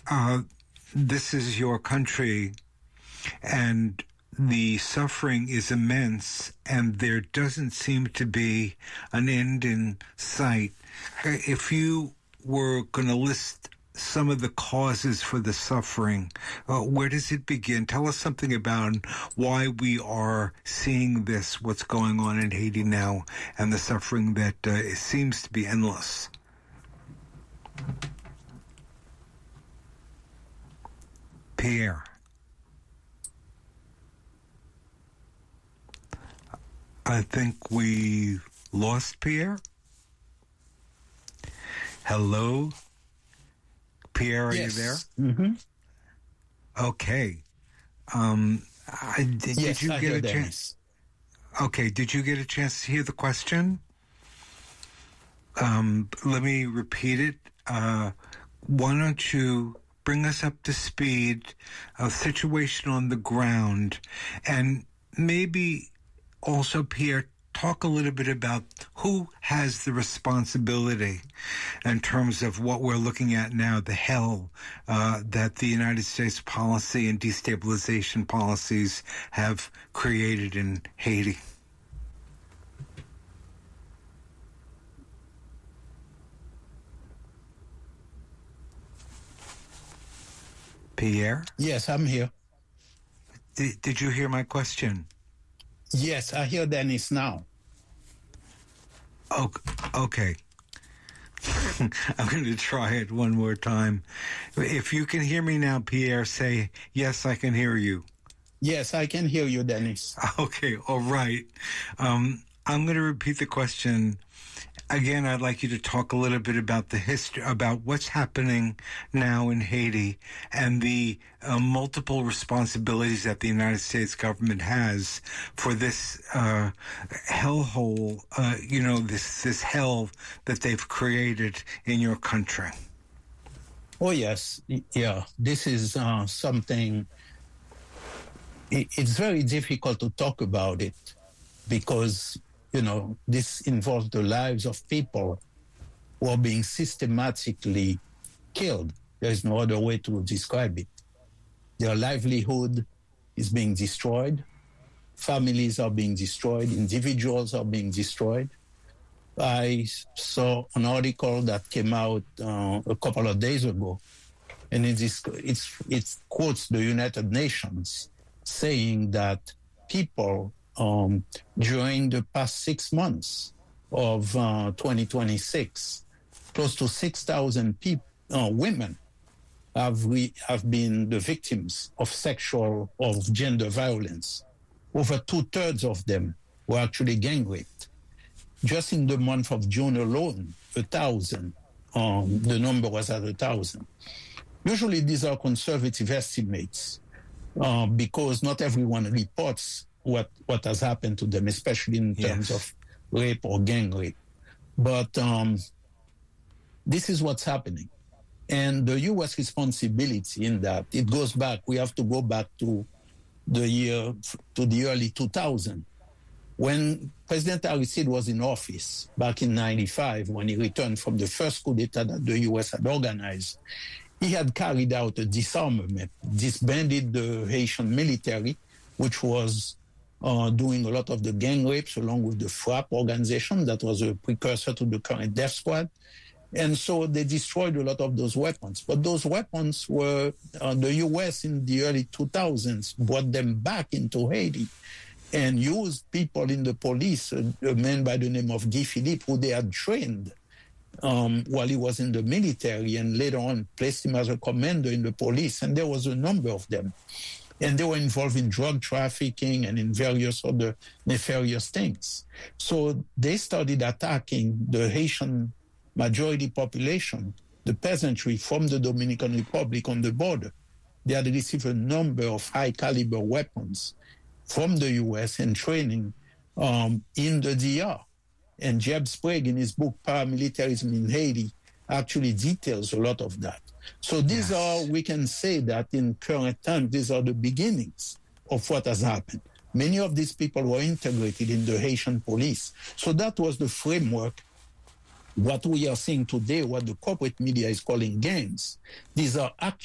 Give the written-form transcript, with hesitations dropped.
this is your country, and the suffering is immense, and there doesn't seem to be an end in sight. If you were going to list some of the causes for the suffering, where does it begin? Tell us something about why we are seeing this, what's going on in Haiti now, and the suffering that seems to be endless. Pierre. I think we lost Pierre. Hello? Pierre, are you there? Mm-hmm. Okay. Did you get a chance? Okay, did you get a chance to hear the question? Let me repeat it. Why don't you bring us up to speed, a situation on the ground, and maybe also, Pierre, talk a little bit about who has the responsibility in terms of what we're looking at now, the hell that the United States policy and destabilization policies have created in Haiti. Pierre? Yes, I'm here. Did you hear my question? Yes, I hear Dennis now. Okay. I'm going to try it one more time. If you can hear me now, Pierre, say, yes, I can hear you. Yes, I can hear you, Dennis. Okay, all right. I'm going to repeat the question. Again, I'd like you to talk a little bit about the history, about what's happening now in Haiti and the multiple responsibilities that the United States government has for this hellhole, this hell that they've created in your country. Oh, yes. Yeah, this is something, it's very difficult to talk about it because this involves the lives of people who are being systematically killed. There is no other way to describe it. Their livelihood is being destroyed. Families are being destroyed. Individuals are being destroyed. I saw an article that came out a couple of days ago, and it quotes the United Nations saying that people during the past 6 months of 2026, close to 6,000 women have been the victims of gender violence. Over 2/3 of them were actually gang raped. Just in the month of June alone, 1,000. The number was at 1,000. Usually these are conservative estimates because not everyone reports what has happened to them, especially in terms of rape or gang rape. But this is what's happening. And the U.S. responsibility in that, it goes back, we have to go back to the early 2000s. When President Aristide was in office back in 95, when he returned from the first coup d'etat that the U.S. had organized, he had carried out a disarmament, disbanded the Haitian military, which was doing a lot of the gang rapes along with the FRAP organization that was a precursor to the current Death Squad. And so they destroyed a lot of those weapons. But those weapons were, the U.S. in the early 2000s brought them back into Haiti and used people in the police, a man by the name of Guy Philippe, who they had trained while he was in the military, and later on placed him as a commander in the police. And there was a number of them. And they were involved in drug trafficking and in various other nefarious things. So they started attacking the Haitian majority population, the peasantry from the Dominican Republic on the border. They had received a number of high-caliber weapons from the U.S. and training in the DR. And Jeb Sprague, in his book, Paramilitarism in Haiti, actually details a lot of that. So these are, we can say that in current times, these are the beginnings of what has happened. Many of these people were integrated in the Haitian police. So that was the framework. What we are seeing today, what the corporate media is calling gangs, these are actually